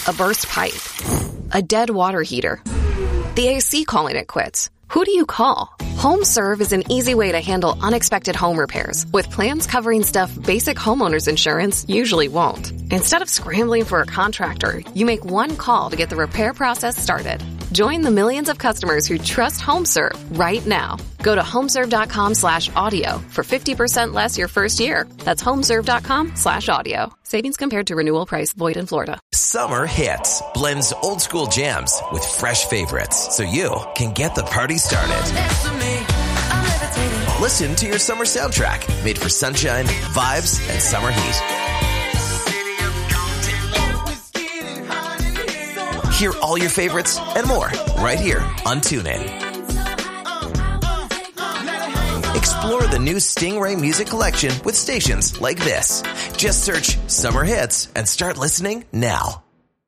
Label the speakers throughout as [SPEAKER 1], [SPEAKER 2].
[SPEAKER 1] a burst pipe, a dead water heater, the AC calling it quits. Who do you call? HomeServe is an easy way to handle unexpected home repairs with plans covering stuff basic homeowners insurance usually won't. Instead of scrambling for a contractor, you make one call to get the repair process started. Join the millions of customers who trust HomeServe right now. Go to homeserve.com/audio for 50% less your first year. That's homeserve.com/audio. Savings compared to renewal price void in Florida.
[SPEAKER 2] Summer Hits blends old school jams with fresh favorites so you can get the party started. Listen to your summer soundtrack made for sunshine, vibes, and summer heat. Hear all your favorites and more right here on TuneIn. Explore the new Stingray music collection with stations like this. Just search Summer Hits and start listening now.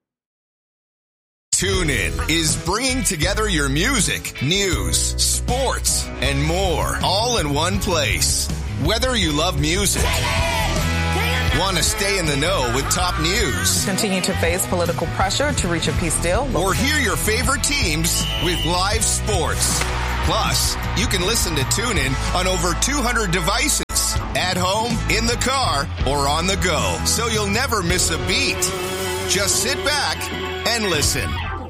[SPEAKER 3] TuneIn is bringing together your music, news, sports, and more all in one place. Whether you love music, want to stay in the know with top news,
[SPEAKER 4] continue to face political pressure to reach a peace deal,
[SPEAKER 3] or hear your favorite teams with live sports. Plus, you can listen to TuneIn on over 200 devices, at home, in the car, or on the go, so you'll never miss a beat. Just sit back and listen.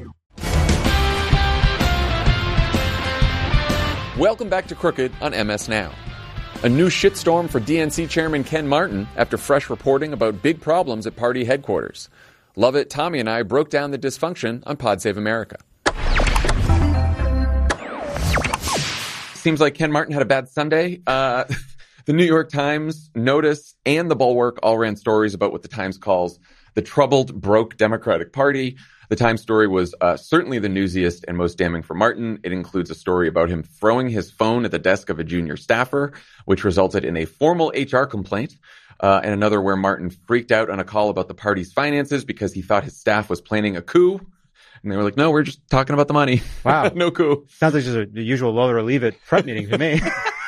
[SPEAKER 5] Welcome back to Crooked on MS Now. A new shitstorm for DNC Chairman Ken Martin after fresh reporting about big problems at party headquarters. Lovett, Tommy, and I broke down the dysfunction on Pod Save America. Seems like Ken Martin had a bad Sunday. The New York Times, Notice, and The Bulwark all ran stories about what the Times calls the troubled, broke Democratic Party. The Times story was certainly the newsiest and most damning for Martin. It includes a story about him throwing his phone at the desk of a junior staffer, which resulted in a formal HR complaint, and another where Martin freaked out on a call about the party's finances because he thought his staff was planning a coup. And they were like, no, we're just talking about the money.
[SPEAKER 6] Wow.
[SPEAKER 5] No coup.
[SPEAKER 6] Sounds like just the usual load or leave it prep meeting to me.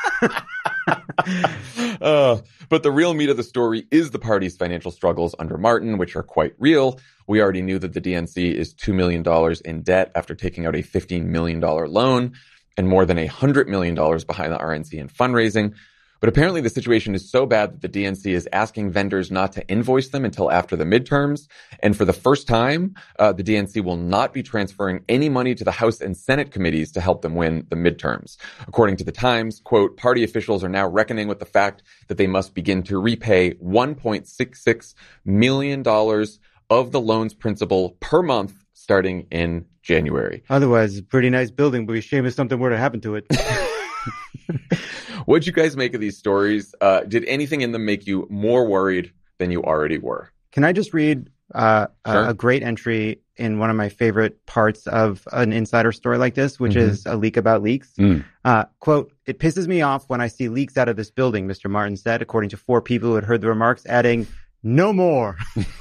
[SPEAKER 5] But the real meat of the story is the party's financial struggles under Martin, which are quite real. We already knew that the DNC is $2 million in debt after taking out a $15 million loan and more than $100 million behind the RNC in fundraising. But apparently the situation is so bad that the DNC is asking vendors not to invoice them until after the midterms. And for the first time, the DNC will not be transferring any money to the House and Senate committees to help them win the midterms. According to the Times, quote, party officials are now reckoning with the fact that they must begin to repay $1.66 million of the loan's principal per month starting in January.
[SPEAKER 6] Otherwise, it's a pretty nice building, but we shame if something were to happen to it.
[SPEAKER 5] What'd you guys make of these stories? Did anything in them make you more worried than you already were?
[SPEAKER 6] Can I just read a great entry in one of my favorite parts of an insider story like this, which is a leak about leaks? Quote, it pisses me off when I see leaks out of this building, Mr. Martin said, according to 4 people who had heard the remarks, adding, no more.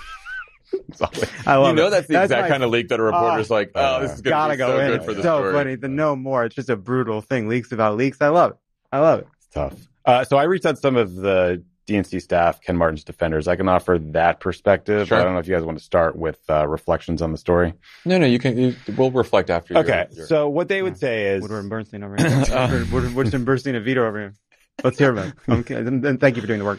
[SPEAKER 5] I love that's the exact kind of leak that a reporter's like, oh, this is going to be so good for the story.
[SPEAKER 6] So funny. The no more. It's just a brutal thing. Leaks about leaks. I love it.
[SPEAKER 7] It's tough. So I reached out to some of the DNC staff, Ken Martin's defenders. I can offer that perspective.
[SPEAKER 5] Sure.
[SPEAKER 7] I don't know if you guys want to start with reflections on the story.
[SPEAKER 5] No, you can. We'll reflect after.
[SPEAKER 7] Okay. So what they would say is
[SPEAKER 6] Woodward and Bernstein over here. Woodward and Bernstein and Vito over here. Let's hear about it. And thank you for doing the work.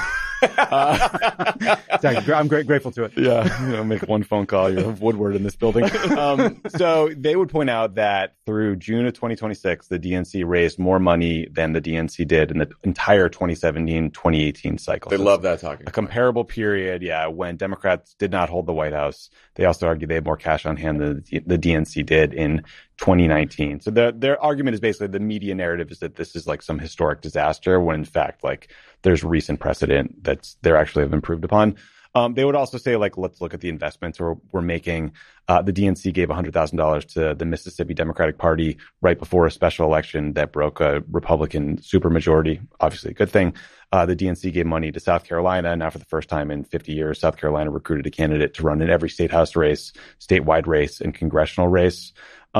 [SPEAKER 6] I'm grateful to it.
[SPEAKER 7] Yeah, make one phone call. You have Woodward in this building. So they would point out that through June of 2026, the DNC raised more money than the DNC did in the entire 2017-2018 cycle.
[SPEAKER 5] They love that talking.
[SPEAKER 7] A comparable period, when Democrats did not hold the White House. They also argue they had more cash on hand than the DNC did in 2019. So their argument is basically the media narrative is that this is like some historic disaster, when in fact, like, there's recent precedent that's they're actually have improved upon. They would also say, like, let's look at the investments we're making. The DNC gave $100,000 to the Mississippi Democratic Party right before a special election that broke a Republican supermajority. Obviously a good thing. The DNC gave money to South Carolina. Now, for the first time in 50 years, South Carolina recruited a candidate to run in every state house race, statewide race, and congressional race.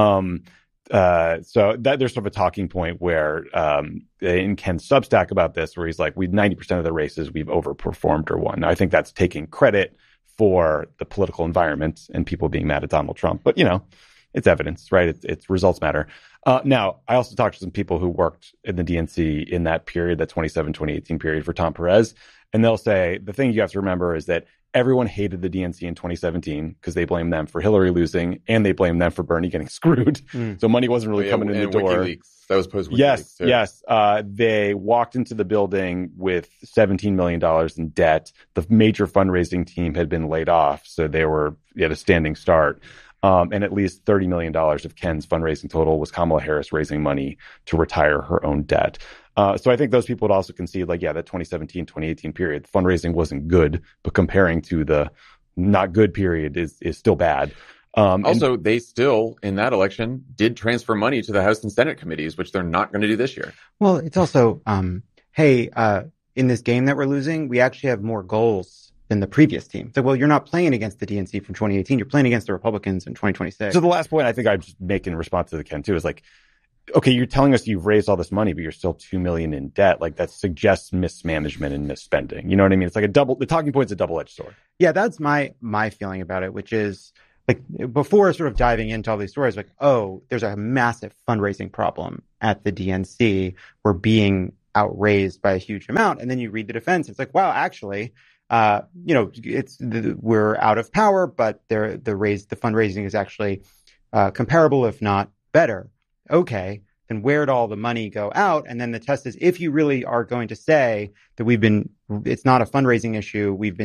[SPEAKER 7] So that there's sort of a talking point where, in Ken's Substack about this, where he's like, 90% of the races we've overperformed or won. Now, I think that's taking credit for the political environment and people being mad at Donald Trump. But, it's evidence, right? It's results matter. Now, I also talked to some people who worked in the DNC in that period, that 2018 period for Tom Perez. And they'll say the thing you have to remember is that everyone hated the DNC in 2017 because they blamed them for Hillary losing and they blamed them for Bernie getting screwed. So money wasn't really coming in the door.
[SPEAKER 5] WikiLeaks. That was post-WikiLeaks.
[SPEAKER 7] Yes. They walked into the building with $17 million in debt. The major fundraising team had been laid off, so they had a standing start. And at least $30 million of Ken's fundraising total was Kamala Harris raising money to retire her own debt. So I think those people would also concede, that 2017, 2018 period, fundraising wasn't good, but comparing to the not good period is still bad.
[SPEAKER 5] They still, in that election, did transfer money to the House and Senate committees, which they're not going to do this year.
[SPEAKER 6] Well, it's also, in this game that we're losing, we actually have more goals than the previous team. So, you're not playing against the DNC from 2018. You're playing against the Republicans in 2026.
[SPEAKER 7] So the last point I think I just make in response to the Ken too is okay, you're telling us you've raised all this money, but you're still $2 million in debt. That suggests mismanagement and misspending. You know what I mean? It's the talking point's a double-edged sword.
[SPEAKER 6] Yeah, that's my feeling about it, which is before sort of diving into all these stories, there's a massive fundraising problem at the DNC. We're being outraised by a huge amount. And then you read the defense. It's wow, actually, we're out of power, but the fundraising is actually comparable, if not better. Okay, then where'd all the money go out? And then the test is if you really are going to say that it's not a fundraising issue, we've been